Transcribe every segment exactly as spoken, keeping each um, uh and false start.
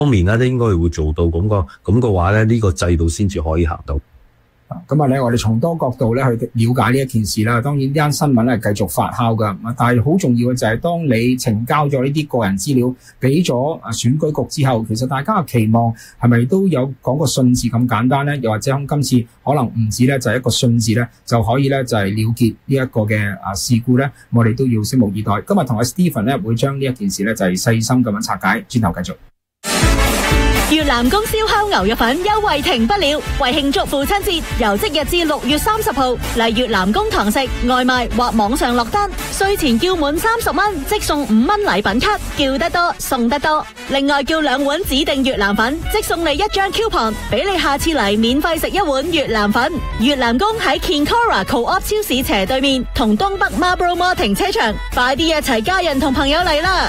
方面咧，都應該會做到咁個咁嘅話咧，呢個制度先至可以行到。 咁啊咧，我哋從多角度咧去了解呢一件事啦。當然呢單新聞咧係繼續發酵噶，但係好重要嘅就係當你呈交咗呢啲個人資料俾咗啊選舉局之後，其實大家嘅期望係咪都有講個信字咁簡單咧？又或者今次可能唔止咧，就係一個信字咧就可以咧就係了結呢一個嘅啊事故咧？我哋都要拭目以待。今日同阿 Stephen 咧會將呢一件事咧就係細心咁樣拆解，轉頭繼續。 越南公燒烤牛肉粉優惠停不了，為慶祝父親節，由即日至六月三十號嚟越南公堂食，外賣或網上落單，稅前叫滿三十蚊即送五蚊禮品卡，叫得多送得多。另外叫兩碗指定越南粉，即送你一張 coupon， 俾你下次嚟免費食一碗越南粉。越南公喺 Kinkora Co-op 超市斜對面，同東北 Marlborough Mall 停車場，快啲一齊家人同朋友嚟啦！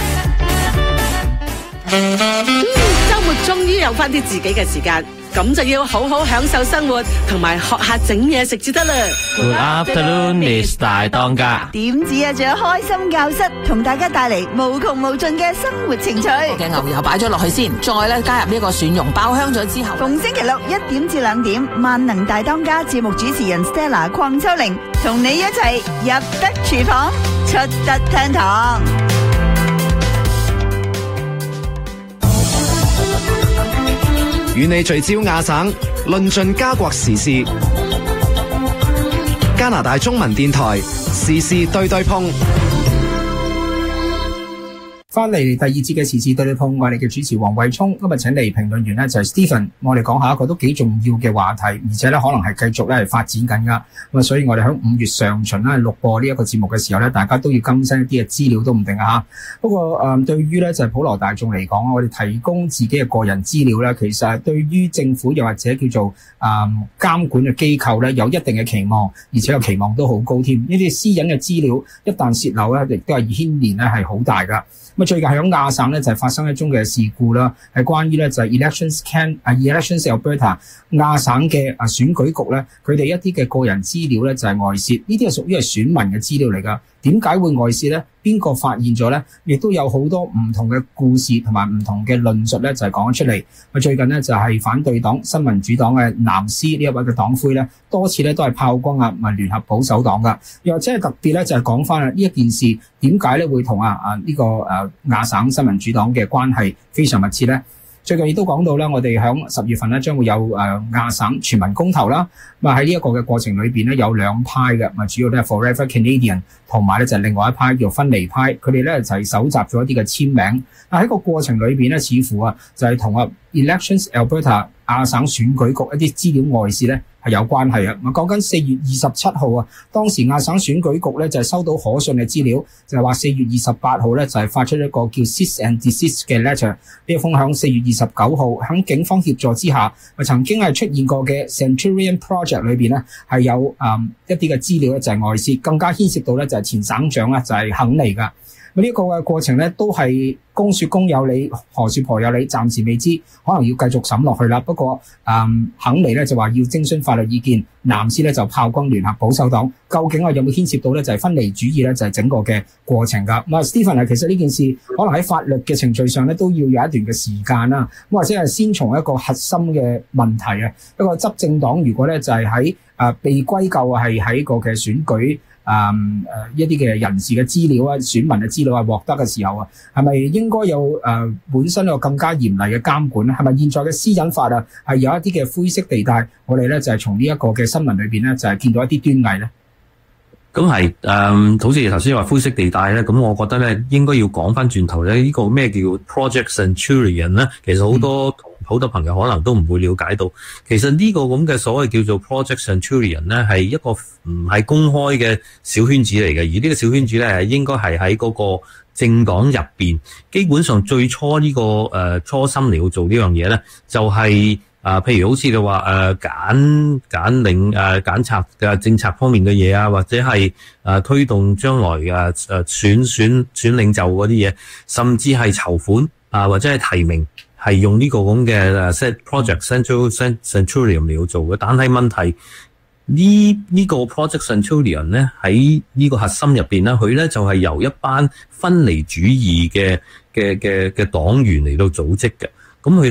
嗯，周末終於有翻啲自己嘅時間，咁就要好好享受生活，同埋學下整嘢食至得啦。 Good afternoon, Miss 大當家。 點止啊，仲有開心教室，同大家帶嚟無窮無盡嘅生活情趣。 嘅牛油擺咗落去先，再咧加入呢個蒜蓉爆香咗之後， 逢星期六一點至兩點，萬能大當家節目主持人 Stella 鄺秋玲同你一齊入得廚房，出得廳堂。 與你聚焦亞省，論盡加國時事。加拿大中文電台時事對對碰。 翻嚟第二節嘅時事對對碰，我哋嘅主持黃慧聰今日請嚟評論員呢就係 Stephen， 我哋講下一個都幾重要嘅話題，而且咧可能係繼續咧係發展緊噶。咁啊，所以我哋喺五月上旬咧錄播呢一個節目嘅時候咧，大家都要更新一啲嘅資料都唔定啊。不過誒、呃，對於咧就係普羅大眾嚟講，我哋提供自己嘅個人資料咧，其實對於政府又或者叫做誒、呃、監管嘅機構咧，有一定嘅期望，而且個期望都好高添。呢啲私隱嘅資料一旦洩漏咧，亦都係牽連咧係好大噶。咁最近喺亞省咧就係發生一宗嘅事故啦，係關於咧就係 Elections Can 啊 Elections Alberta 亞省嘅啊選舉局咧，佢哋一啲嘅個人資料咧就係外泄，呢啲係屬於係選民嘅資料嚟㗎。點解會外泄咧？邊個發現咗咧？亦都有好多唔同嘅故事同埋唔同嘅論述咧，就係講咗出嚟。咁最近咧就係反對黨新民主黨嘅藍絲呢一位嘅黨魁咧，多次咧都係炮轟啊，唔係聯合保守黨噶。又或者係特別咧就係講翻啊呢一件事點解咧會同啊啊呢個誒亞省新民主黨嘅關係非常密切咧？最近亦都講到啦，我哋響十月份咧將會有誒亞省全民公投啦。咁啊喺呢一個嘅過程裏邊咧有兩派嘅，咁啊主要咧係 Forever Canadian 同埋咧就係另外一派叫分離派，佢哋咧就係搜集咗一啲嘅簽名。但喺個過程裏邊咧，似乎啊就係同啊 Elections Alberta 亞省選舉局一啲資料外泄咧係有關係啊！我講緊四月二十七號啊，當時亞省選舉局咧就係收到可信嘅資料，就係話四月二十八號咧就係發出一個叫 cease and desist 嘅 letter。呢一封響四月二十九號響警方協助之下，曾經係出現過嘅 Centurion Project 裏邊咧係有誒、嗯、一啲嘅資料咧就係外泄，更加牽涉到咧就係前省長咧就係肯尼噶。咁呢一個嘅過程咧都係公說公有理，婆說婆有理，暫時未知，可能要繼續審落去啦。不過誒、嗯、肯尼咧就話要徵詢法律意見，藍絲咧就炮轟聯合保守黨，究竟啊有冇牽涉到咧就係分離主義咧就係整個嘅過程噶。咁啊 Stephen 啊，其實呢件事可能喺法律嘅程序上咧都要有一段嘅時間啦。咁或者係先從一個核心嘅問題啊，一個執政黨如果咧就係喺誒被歸咎係喺個嘅選舉。誒、嗯、誒一啲嘅人士嘅資料啊，選民嘅資料啊獲得嘅時候啊，係咪應該有誒、呃、本身有更加嚴厲嘅監管咧？係咪現在嘅私隱法啊係有一啲嘅灰色地帶？我哋咧就係從呢一個嘅新聞裏邊咧就係見到一啲端倪咧。 咁係誒，好似頭先話灰色地帶咧，咁我覺得咧應該要講翻轉頭咧，呢、這個咩叫 Project Centurion 咧？其實好多好、嗯、多朋友可能都唔會了解到，其實呢個咁嘅所謂叫做 Project Centurion 咧，係一個唔係公開嘅小圈子嚟嘅，而呢個小圈子咧係應該係喺嗰個政黨入邊。基本上最初呢、這個誒、呃、初心嚟要做呢樣嘢咧，就係、是。啊，譬如好似你話誒揀揀領誒揀策嘅政策方面嘅嘢啊，或者係誒、啊、推動將來誒誒選選選領袖嗰啲嘢，甚至係籌款啊，或者係提名，係用呢個咁嘅誒 set project central centurion 嚟做嘅。但係問題呢呢、這個 project centurion 咧喺呢個核心入邊咧，佢咧就係、是、由一班分離主義嘅嘅嘅嘅黨員嚟到組織嘅。 咁佢